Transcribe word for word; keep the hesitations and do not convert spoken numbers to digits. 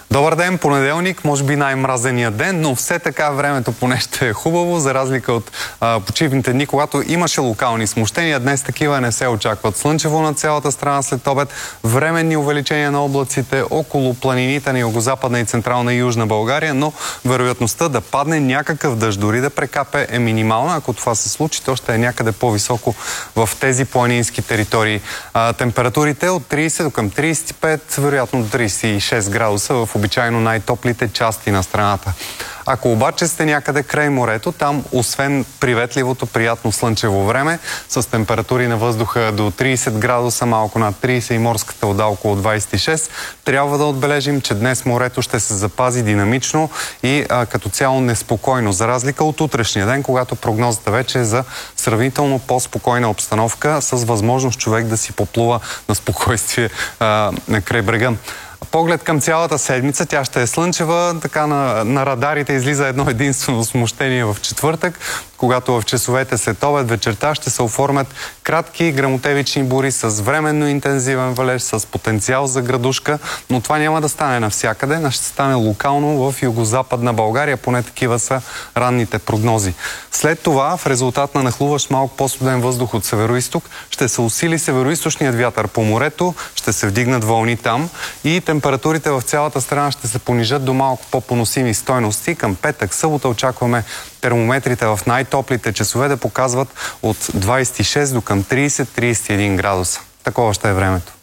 Добър ден, понеделник, може би най-мразения ден, но все така времето поне ще е хубаво, за разлика от а, почивните дни, когато имаше локални смущения. Днес такива не се очакват. Слънчево на цялата страна след обед, временни увеличения на облаците около планините на югозападна и централна и южна България, но вероятността да падне някакъв дъжд, дори да прекапе, е минимална. Ако това се случи, то ще е някъде по-високо в тези планински територии. А, температурите от трийсет до към трийсет и пет, вероятно до трийсет и шест градуса в обичайно най-топлите части на страната. Ако обаче сте някъде край морето, там, освен приветливото, приятно слънчево време, с температури на въздуха до трийсет градуса, малко над трийсет и морската вода около двайсет и шест, трябва да отбележим, че днес морето ще се запази динамично и а, като цяло неспокойно, за разлика от утрешния ден, когато прогнозата вече е за сравнително по-спокойна обстановка, с възможност човек да си поплува на спокойствие а, край брега. Поглед към цялата седмица, тя ще е слънчева, така на, на радарите излиза едно единствено смущение в четвъртък, когато в часовете след обед, вечерта ще се оформят кратки гръмотевични бури с временно интензивен валеж, с потенциал за градушка, но това няма да стане навсякъде, а ще стане локално в югозападна България, поне такива са ранните прогнози. След това, в резултат на нахлуващ малко по-студен въздух от североизток, ще се усили североизточният вятър по морето, ще се вдигнат вълни там и температурите в цялата страна ще се понижат до малко по-поносими стойности. Към петък, събота очакваме термометрите в най-топлите часове да показват от двайсет и шест до към трийсет до трийсет и един градуса. Такова ще е времето.